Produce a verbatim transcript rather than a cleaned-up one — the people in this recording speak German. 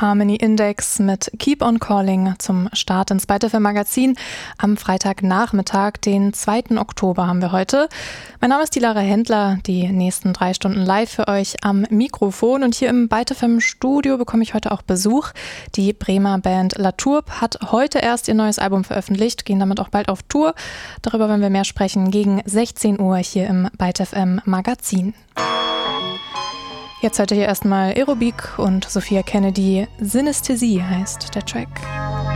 Harmony Index mit Keep on Calling zum Start ins ByteFM Magazin am Freitagnachmittag, den zweiten Oktober haben wir heute. Mein Name ist die Lara Händler, die nächsten drei Stunden live für euch am Mikrofon, und hier im ByteFM Studio bekomme ich heute auch Besuch. Die Bremer Band La Tourbe hat heute erst ihr neues Album veröffentlicht, gehen damit auch bald auf Tour. Darüber werden wir mehr sprechen gegen sechzehn Uhr hier im ByteFM Magazin. Jetzt heute hier erstmal Aerobic und Sophia Kennedy. Synästhesie heißt der Track.